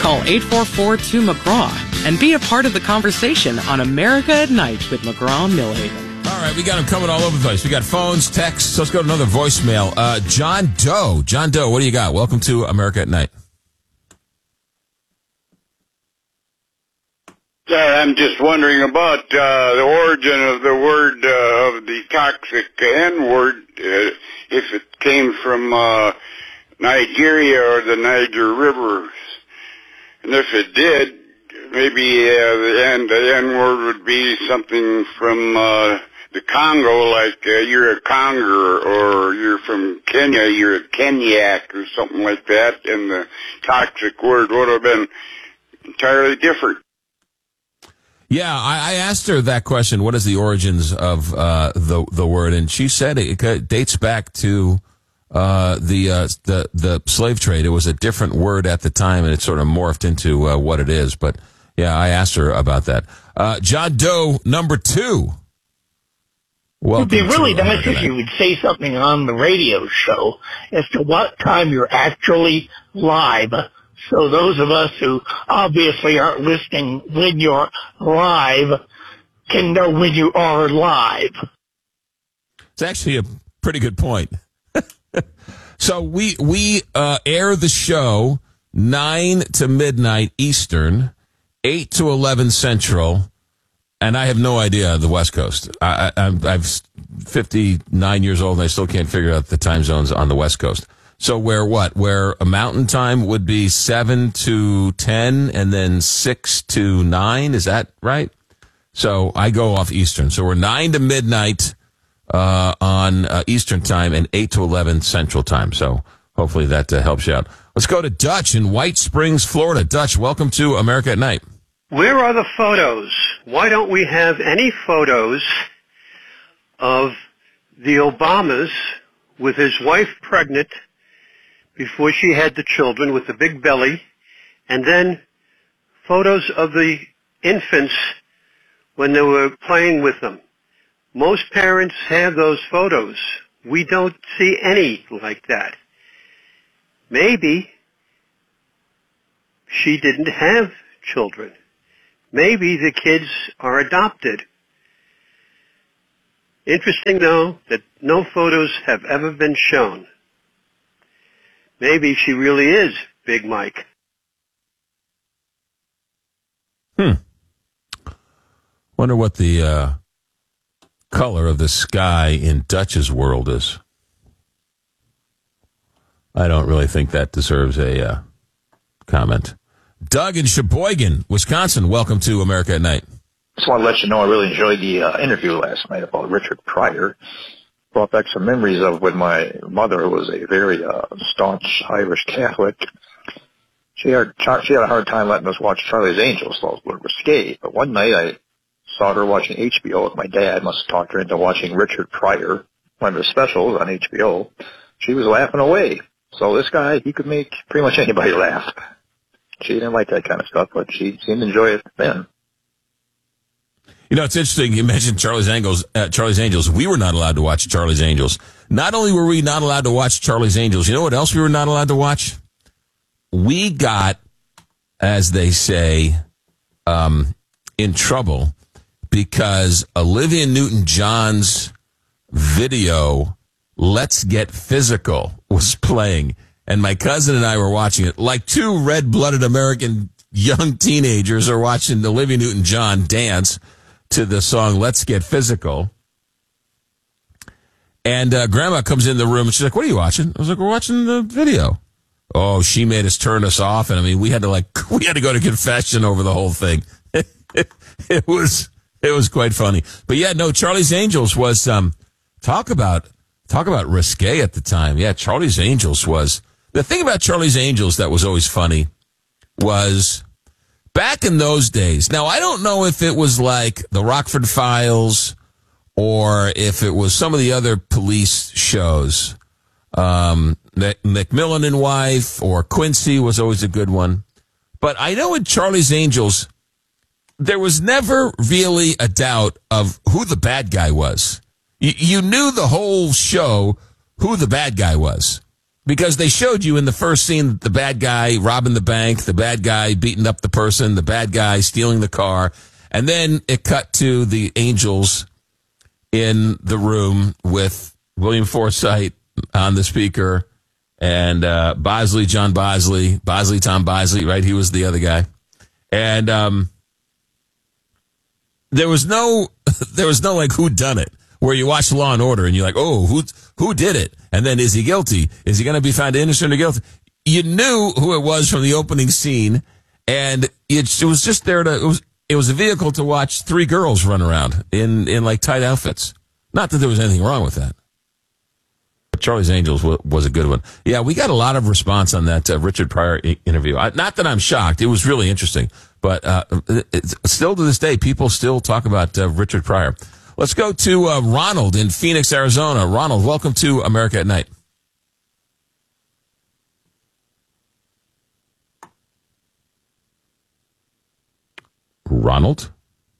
Call 844-2-McGraw and be a part of the conversation on America at Night with McGraw-Millhaven. All right, we got them coming all over the place. We got phones, texts. Let's go to another voicemail. John Doe. John Doe, what do you got? Welcome to America at Night. I'm just wondering about the origin of the word, of the toxic N-word, if it came from Nigeria or the Niger River. And if it did, maybe the N-word would be something from the Congo, like you're a Conger, or you're from Kenya, you're a Kenyak, or something like that, and the toxic word would have been entirely different. Yeah, I asked her that question. What is the origins of the word? And she said it dates back to the slave trade. It was a different word at the time, and it sort of morphed into what it is. But yeah, I asked her about that. John Doe, number 2. It would be really nice if you would say something on the radio show as to what time you're actually live. So those of us who obviously aren't listening when you're live can know when you are live. It's actually a pretty good point. So we air the show 9 to midnight Eastern, 8 to 11 Central, and I have no idea the West Coast. I'm 59 years old and I still can't figure out the time zones on the West Coast. So where a mountain time would be 7 to 10 and then 6 to 9, is that right? So I go off Eastern. So we're 9 to midnight on Eastern time and 8 to 11 Central time. So hopefully that helps you out. Let's go to Dutch in White Springs, Florida. Dutch, welcome to America at Night. Where are the photos? Why don't we have any photos of the Obamas with his wife pregnant before she had the children with the big belly, and then photos of the infants when they were playing with them? Most parents have those photos. We don't see any like that. Maybe she didn't have children. Maybe the kids are adopted. Interesting, though, that no photos have ever been shown. Maybe she really is Big Mike. Wonder what the color of the sky in Dutch's world is. I don't really think that deserves a comment. Doug in Sheboygan, Wisconsin, welcome to America at Night. Just want to let you know I really enjoyed the interview last night about Richard Pryor. Brought back some memories of when my mother was a very staunch Irish Catholic. She had a hard time letting us watch Charlie's Angels, so it was risque. But one night I saw her watching HBO with my dad. Must have talked her into watching Richard Pryor, one of the specials on HBO. She was laughing away. So this guy, he could make pretty much anybody laugh. She didn't like that kind of stuff, but she seemed to enjoy it then. You know, it's interesting. You mentioned Charlie's Angels. We were not allowed to watch Charlie's Angels. Not only were we not allowed to watch Charlie's Angels, you know what else we were not allowed to watch? We got, as they say, in trouble because Olivia Newton-John's video, Let's Get Physical, was playing. And my cousin and I were watching it. Like two red-blooded American young teenagers are watching Olivia Newton-John dance to the song Let's Get Physical. And Grandma comes in the room and she's like, what are you watching? I was like, we're watching the video. Oh, she made us turn us off. And I mean, we had to go to confession over the whole thing. It was quite funny. But yeah, no, Charlie's Angels was, talk about risque at the time. Yeah, Charlie's Angels was, the thing about Charlie's Angels that was always funny was, back in those days, now I don't know if it was like the Rockford Files or if it was some of the other police shows, Macmillan and Wife or Quincy was always a good one. But I know in Charlie's Angels, there was never really a doubt of who the bad guy was. You knew the whole show who the bad guy was. Because they showed you in the first scene the bad guy robbing the bank, the bad guy beating up the person, the bad guy stealing the car. And then it cut to the angels in the room with William Forsythe on the speaker and Bosley, John Bosley, Tom Bosley, right? He was the other guy. And there was no like who done it, where you watch Law and Order and you're like, oh, who did it? And then is he guilty? Is he going to be found innocent or guilty? You knew who it was from the opening scene, and it was just there it was a vehicle to watch three girls run around in like tight outfits. Not that there was anything wrong with that. But Charlie's Angels was a good one. Yeah, we got a lot of response on that Richard Pryor interview. Not that I'm shocked. It was really interesting. But still to this day, people still talk about Richard Pryor. Let's go to Ronald in Phoenix, Arizona. Ronald, welcome to America at Night. Ronald?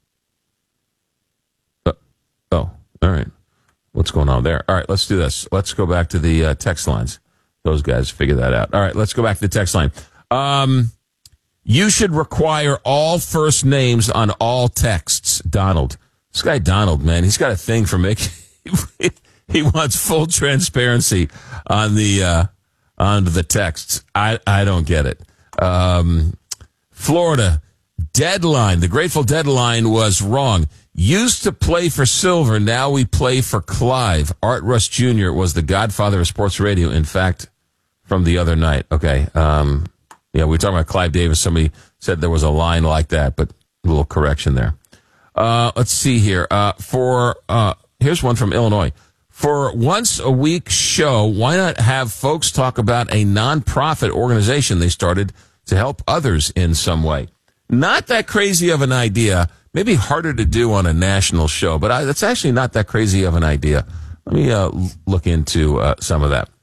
Oh, all right. What's going on there? All right, let's do this. Let's go back to the text lines. Those guys figure that out. All right, let's go back to the text line. You should require all first names on all texts. Donald. This guy Donald, man, he's got a thing for making... he wants full transparency on the texts. I don't get it. Florida, Deadline. The Grateful Deadline was wrong. Used to play for Silver, now we play for Clive. Art Russ Jr. was the godfather of sports radio, in fact, from the other night. Okay. Yeah, we were talking about Clive Davis. Somebody said there was a line like that, but a little correction there. Let's see here. Here's one from Illinois. For once a week show, why not have folks talk about a nonprofit organization they started to help others in some way? Not that crazy of an idea. Maybe harder to do on a national show, but that's actually not that crazy of an idea. Let me look into some of that.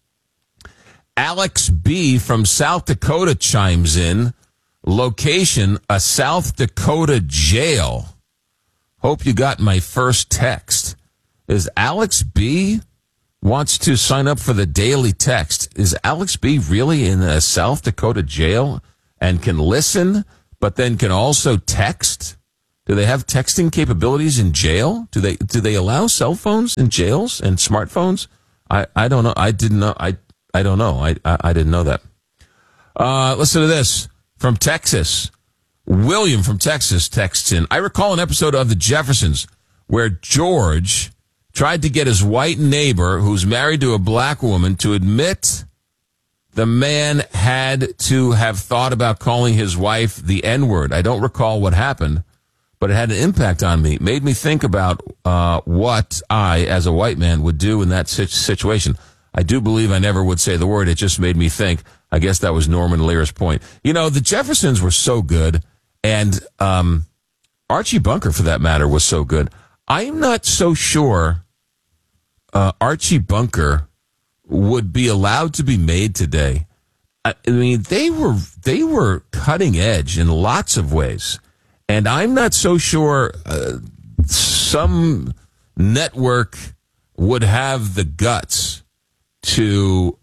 Alex B. from South Dakota chimes in. Location, a South Dakota jail. Hope you got my first text. Is Alex B. wants to sign up for the daily text? Is Alex B. really in a South Dakota jail and can listen, but then can also text? Do they have texting capabilities in jail? Do they allow cell phones in jails and smartphones? I don't know. I didn't know. I don't know. I didn't know that. Listen to this from Texas. William from Texas texts in. I recall an episode of The Jeffersons where George tried to get his white neighbor, who's married to a black woman, to admit the man had to have thought about calling his wife the N-word. I don't recall what happened, but it had an impact on me. It made me think about what I, as a white man, would do in that situation. I do believe I never would say the word. It just made me think. I guess that was Norman Lear's point. You know, the Jeffersons were so good, and Archie Bunker, for that matter, was so good. I'm not so sure Archie Bunker would be allowed to be made today. I mean, they were cutting edge in lots of ways, and I'm not so sure some network would have the guts to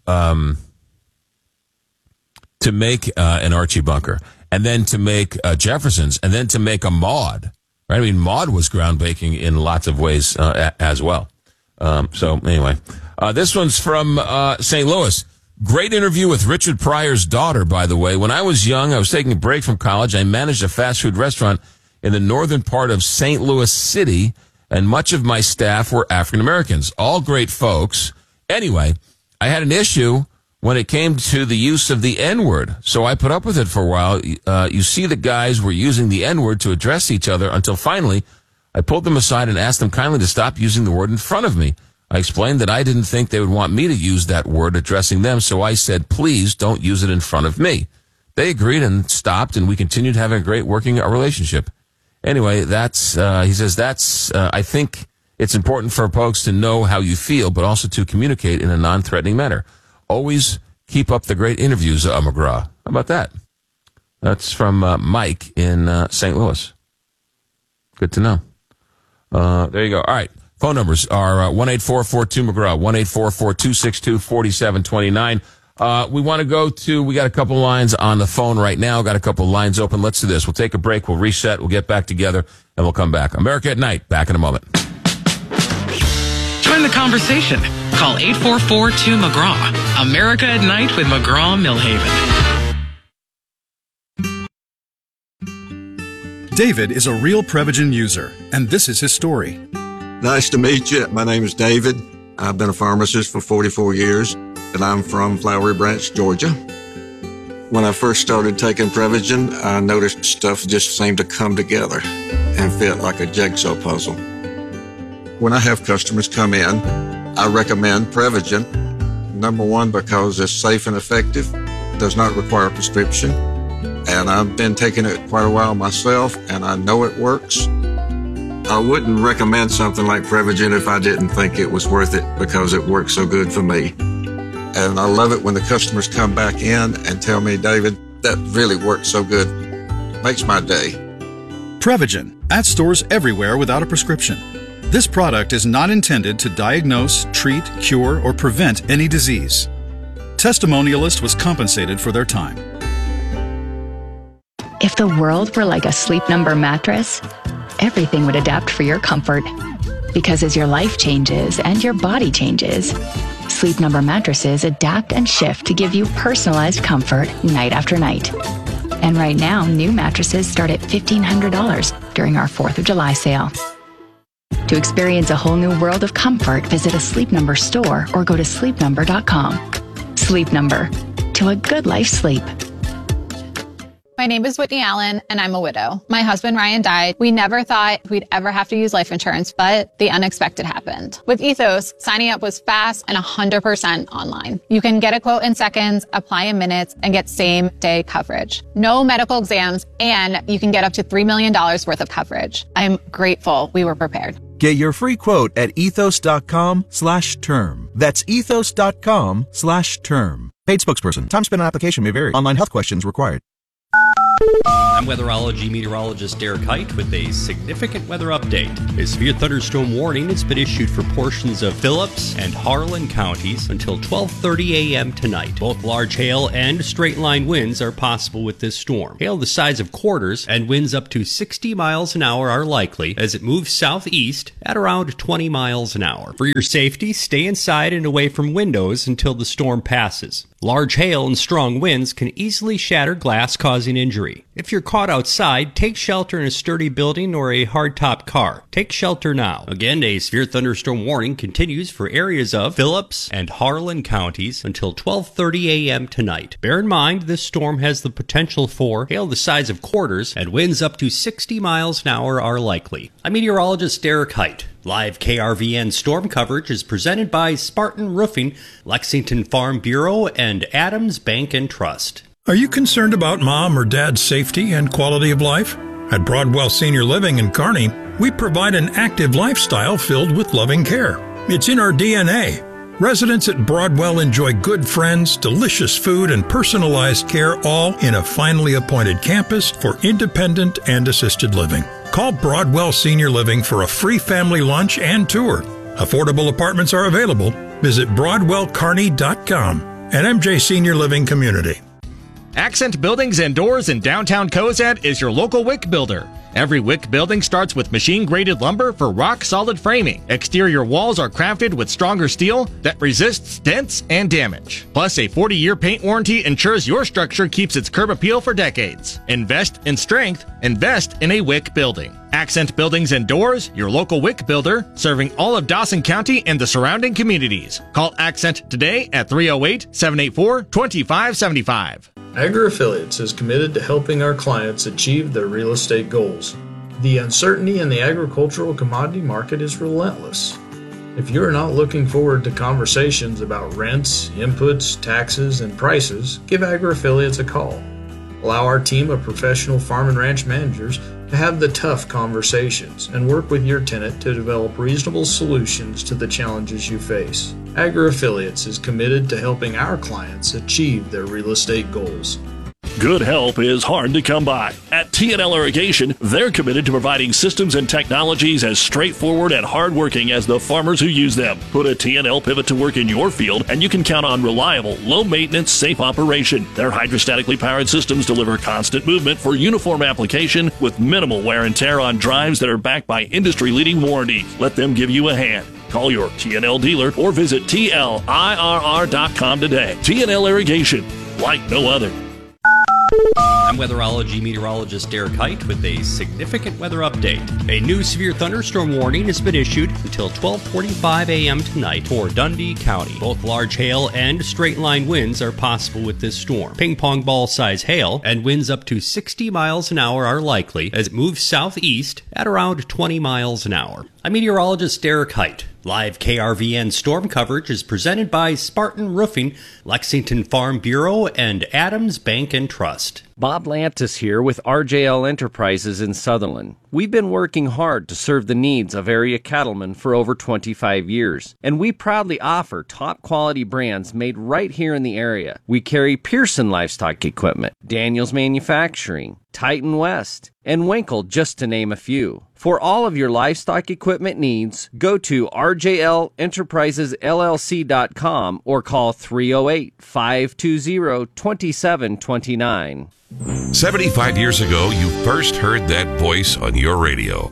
make an Archie Bunker, and then to make Jeffersons, and then to make a Maude. Right? I mean, Maude was groundbreaking in lots of ways as well. So anyway, this one's from St. Louis. Great interview with Richard Pryor's daughter, by the way. When I was young, I was taking a break from college. I managed a fast food restaurant in the northern part of St. Louis City, and much of my staff were African Americans. All great folks. Anyway, I had an issue when it came to the use of the N-word, so I put up with it for a while. You see, the guys were using the N-word to address each other until finally I pulled them aside and asked them kindly to stop using the word in front of me. I explained that I didn't think they would want me to use that word addressing them, so I said, please don't use it in front of me. They agreed and stopped, and we continued having a great working relationship. Anyway, he says, I think it's important for folks to know how you feel, but also to communicate in a non-threatening manner. Always keep up the great interviews, McGraw. How about that? That's from Mike in St. Louis. Good to know. There you go. All right. Phone numbers are 1-844-2McGraw, 1-844-262-4729. We want to go to, we got a couple lines on the phone right now, got a couple lines open. Let's do this. We'll take a break, we'll reset, we'll get back together, and we'll come back. America at Night, back in a moment. Join the conversation. Call 844-2McGraw. America at Night with McGraw-Millhaven. David is a real Prevagen user, and this is his story. Nice to meet you. My name is David. I've been a pharmacist for 44 years, and I'm from Flowery Branch, Georgia. When I first started taking Prevagen, I noticed stuff just seemed to come together and fit like a jigsaw puzzle. When I have customers come in, I recommend Prevagen. Number one, because it's safe and effective, does not require a prescription. And I've been taking it quite a while myself, and I know it works. I wouldn't recommend something like Prevagen if I didn't think it was worth it because it works so good for me. And I love it when the customers come back in and tell me, David, that really works so good. Makes my day. Prevagen, at stores everywhere without a prescription. This product is not intended to diagnose, treat, cure, or prevent any disease. Testimonialist was compensated for their time. If the world were like a Sleep Number mattress, everything would adapt for your comfort. Because as your life changes and your body changes, Sleep Number mattresses adapt and shift to give you personalized comfort night after night. And right now, new mattresses start at $1,500 during our 4th of July sale. To experience a whole new world of comfort, visit a Sleep Number store or go to sleepnumber.com. Sleep Number. To a good life sleep. My name is Whitney Allen, and I'm a widow. My husband, Ryan, died. We never thought we'd ever have to use life insurance, but the unexpected happened. With Ethos, signing up was fast and 100% online. You can get a quote in seconds, apply in minutes, and get same-day coverage. No medical exams, and you can get up to $3 million worth of coverage. I'm grateful we were prepared. Get your free quote at ethos.com/term. That's ethos.com/term. Paid spokesperson. Time spent on application may vary. Online health questions required. I'm weatherology meteorologist Derek Height with a significant weather update. A severe thunderstorm warning has been issued for portions of Phillips and Harlan counties until 12:30 a.m. tonight. Both large hail and straight-line winds are possible with this storm. Hail the size of quarters and winds up to 60 miles an hour are likely as it moves southeast at around 20 miles an hour. For your safety, stay inside and away from windows until the storm passes. Large hail and strong winds can easily shatter glass, causing injury. If you're caught outside, take shelter in a sturdy building or a hardtop car. Take shelter now. Again, a severe thunderstorm warning continues for areas of Phillips and Harlan counties until 12:30 a.m. tonight. Bear in mind, this storm has the potential for hail the size of quarters, and winds up to 60 miles an hour are likely. I'm meteorologist Derek Height. Live KRVN storm coverage is presented by Spartan Roofing, Lexington Farm Bureau, and Adams Bank and Trust. Are you concerned about mom or dad's safety and quality of life? At Broadwell Senior Living in Kearney, we provide an active lifestyle filled with loving care. It's in our DNA. Residents at Broadwell enjoy good friends, delicious food, and personalized care, all in a finely appointed campus for independent and assisted living. Call Broadwell Senior Living for a free family lunch and tour. Affordable apartments are available. Visit BroadwellKearney.com. An MJ Senior Living community. Accent Buildings and Doors in downtown Cozad is your local WIC builder. Every WIC building starts with machine-graded lumber for rock-solid framing. Exterior walls are crafted with stronger steel that resists dents and damage. Plus, a 40-year paint warranty ensures your structure keeps its curb appeal for decades. Invest in strength. Invest in a WIC building. Accent Buildings and Doors, your local WIC builder, serving all of Dawson County and the surrounding communities. Call Accent today at 308-784-2575. AgriAffiliates is committed to helping our clients achieve their real estate goals. The uncertainty in the agricultural commodity market is relentless. If you are not looking forward to conversations about rents, inputs, taxes, and prices, give AgriAffiliates a call. Allow our team of professional farm and ranch managers to have the tough conversations and work with your tenant to develop reasonable solutions to the challenges you face. AgriAffiliates is committed to helping our clients achieve their real estate goals. Good help is hard to come by. At TNL Irrigation, they're committed to providing systems and technologies as straightforward and hardworking as the farmers who use them. Put a TNL pivot to work in your field, and you can count on reliable, low-maintenance, safe operation. Their hydrostatically powered systems deliver constant movement for uniform application with minimal wear and tear on drives that are backed by industry-leading warranties. Let them give you a hand. Call your TNL dealer or visit TLIRR.com today. TNL Irrigation, like no other. I'm weatherology meteorologist Derek Height with a significant weather update. A new severe thunderstorm warning has been issued until 12:45 a.m. tonight for Dundee County. Both large hail and straight-line winds are possible with this storm. Ping-pong ball-size hail and winds up to 60 miles an hour are likely as it moves southeast at around 20 miles an hour. I'm meteorologist Derek Height. Live KRVN storm coverage is presented by Spartan Roofing, Lexington Farm Bureau, and Adams Bank and Trust. Bob Lantis here with RJL Enterprises in Sutherland. We've been working hard to serve the needs of area cattlemen for over 25 years, and we proudly offer top-quality brands made right here in the area. We carry Pearson Livestock Equipment, Daniels Manufacturing, Titan West, and Winkle, just to name a few. For all of your livestock equipment needs, go to rjlenterprisesllc.com or call 308-520-2729. 75 years ago, you first heard that voice on your radio.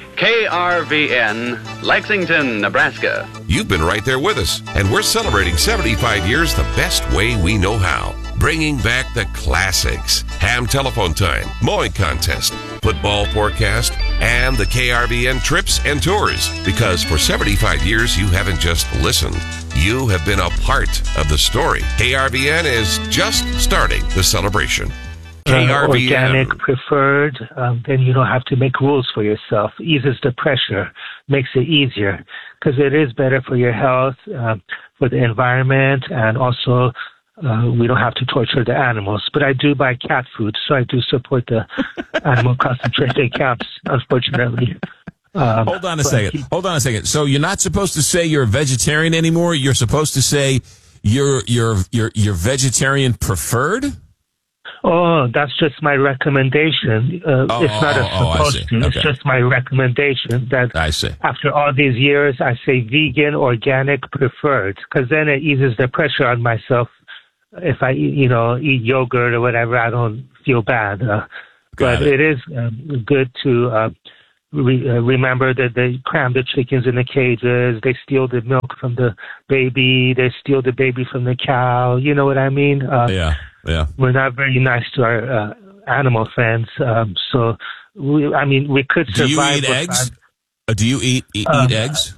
KRVN, Lexington, Nebraska. You've been right there with us, and we're celebrating 75 years the best way we know how. Bringing back the classics. Ham telephone time, mowing contest, football forecast, and the KRVN trips and tours. Because for 75 years, you haven't just listened. You have been a part of the story. KRVN is just starting the celebration. KRVN. Organic preferred, then you don't have to make rules for yourself. Eases the pressure, makes it easier, because it is better for your health, for the environment, and also we don't have to torture the animals. But I do buy cat food, so I do support the animal concentration camps, unfortunately. Hold on a second. So you're not supposed to say you're a vegetarian anymore. You're supposed to say you're vegetarian preferred. Oh, that's just my recommendation. It's not supposed to. It's just my recommendation that I see. After all these years, I say vegan, organic, preferred, because then it eases the pressure on myself. If I eat yogurt or whatever, I don't feel bad. But it is good to remember that they cram the chickens in the cages. They steal the milk from the baby. They steal the baby from the cow. You know what I mean? Yeah. We're not very nice to our animal friends. So, we could survive. Do you eat eggs? Do you eat eggs?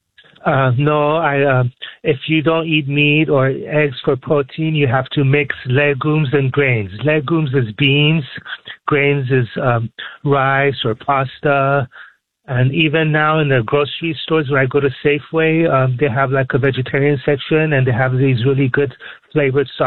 No, if you don't eat meat or eggs for protein, you have to mix legumes and grains. Legumes is beans, grains is rice or pasta. And even now in the grocery stores, when I go to Safeway, they have like a vegetarian section, and they have these really good flavored sauces.